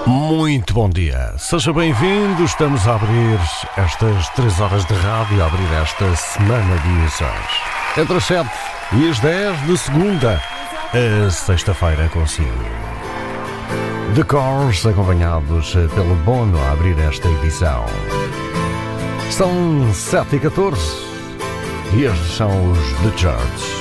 Muito bom dia, seja bem-vindo. Estamos a abrir estas 3 horas de rádio, a abrir esta semana de emissões. Entre as 7 e as 10 de segunda a sexta-feira consigo. The Cores, acompanhados pelo Bono a abrir esta edição. São 7h14 e estes são os The Church.